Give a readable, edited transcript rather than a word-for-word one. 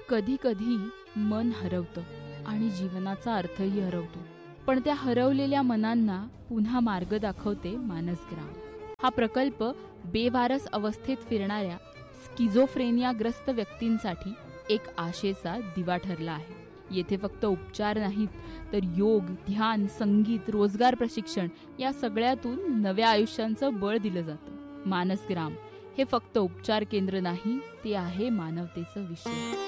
कधी कधी मन हरवतं आणि जीवनाचा अर्थही हरवतो. पण त्या हरवलेल्या मनांना पुन्हा मार्ग दाखवते मानसग्राम. हा प्रकल्प बेवारस अवस्थेत फिरणाऱ्या स्किझोफ्रेनियाग्रस्त व्यक्तींसाठी एक आशेचा दिवा ठरला आहे. येथे फक्त उपचार नाहीत, तर योग, ध्यान, संगीत, रोजगार प्रशिक्षण या सगळ्यातून नव्या आयुष्यांचं बळ दिलं जातं. मानसग्राम हे फक्त उपचार केंद्र नाही, ते आहे मानवतेचं विश्व.